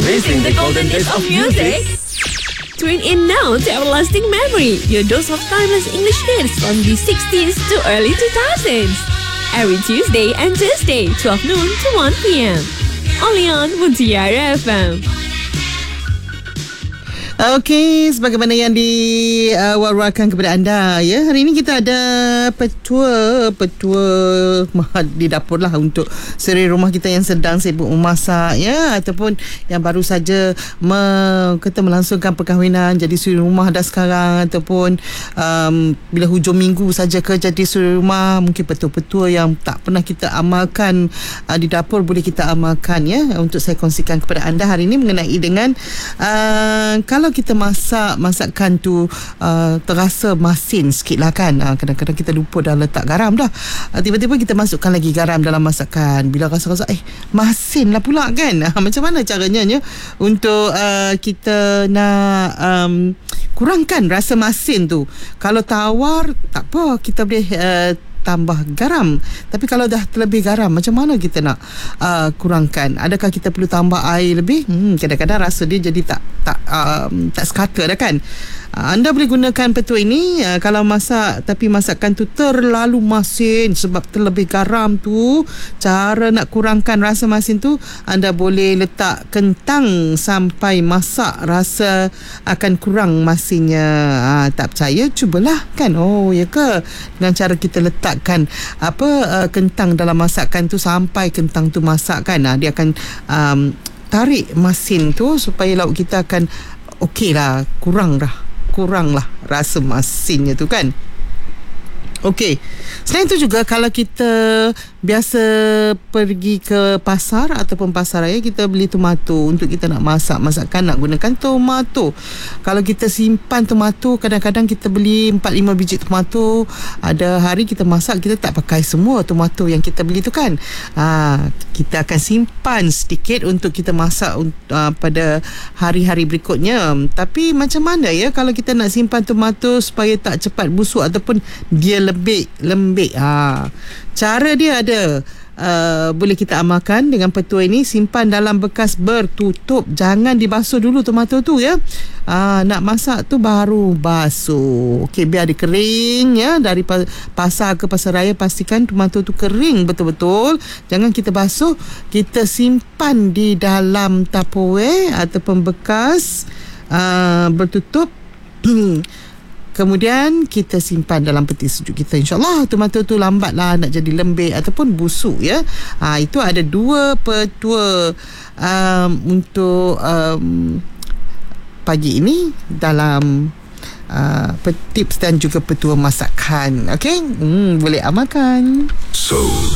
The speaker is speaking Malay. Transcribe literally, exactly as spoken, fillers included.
Missing the golden days of music? Tune in now to Everlasting Memory, your dose of timeless English hits from the sixties to early two thousands. Every Tuesday and Thursday, twelve noon to one p.m. Only on Mutiara F M. Okey, sebagaimana yang diwar-warkan kepada anda, ya, hari ini kita ada petua petua di dapur lah untuk seri rumah kita yang sedang sibuk memasak, ya, ataupun yang baru saja me, kita melangsungkan perkahwinan jadi suri rumah dah sekarang, ataupun um, bila hujung minggu saja ke jadi suri rumah. Mungkin petua-petua yang tak pernah kita amalkan uh, di dapur boleh kita amalkan, ya, untuk saya kongsikan kepada anda hari ini mengenai dengan uh, kalau kita masak masakan tu uh, terasa masin sikit lah kan, uh, kadang-kadang kita lupa dah letak garam dah, uh, tiba-tiba kita masukkan lagi garam dalam masakan, bila rasa-rasa eh masin lah pula kan, uh, macam mana caranya ya, untuk uh, kita nak um, kurangkan rasa masin tu. Kalau tawar tak apa, kita boleh uh, tambah garam. Tapi kalau dah terlebih garam, macam mana kita nak uh, kurangkan? Adakah kita perlu tambah air lebih? Hmm, kadang-kadang rasa dia jadi tak tak um, tak sekata dah kan. Uh, anda boleh gunakan petua ini uh, kalau masak tapi masakan tu terlalu masin sebab terlebih garam tu. Cara nak kurangkan rasa masin tu, anda boleh letak kentang sampai masak, rasa akan kurang masinnya. Uh, tak percaya, cubalah kan. Oh ya ke? Dengan cara kita letak kan apa uh, kentang dalam masakan tu sampai kentang tu masak kan, uh, dia akan um, tarik masin tu supaya lauk kita akan okey lah, kurang dah kurang lah rasa masinnya tu kan. Okey, selain itu juga kalau kita biasa pergi ke pasar ataupun pasar raya, kita beli tomato untuk kita nak masak masakan, nak gunakan tomato. Kalau kita simpan tomato, kadang-kadang kita beli empat lima biji tomato, ada hari kita masak kita tak pakai semua tomato yang kita beli tu kan. Ha, kita akan simpan sedikit untuk kita masak uh, pada hari-hari berikutnya. Tapi macam mana ya kalau kita nak simpan tomato supaya tak cepat busuk ataupun dia lembik lembik ha. Cara dia ada, uh, boleh kita amalkan dengan petua ini. Simpan dalam bekas bertutup, jangan dibasuh dulu tomato tu ya. Uh, nak masak tu baru basuh. Okey, biar dia kering ya. Dari pasar ke pasar raya, pastikan tomato tu kering betul-betul. Jangan kita basuh. Kita simpan di dalam Tupperware ataupun bekas uh, bertutup. Kemudian kita simpan dalam peti sejuk kita. InsyaAllah tomato tu lambatlah nak jadi lembik ataupun busuk ya. Ha, itu ada dua petua um, untuk um, pagi ini dalam uh, tips dan juga petua masakan. Okey, hmm, boleh amalkan. So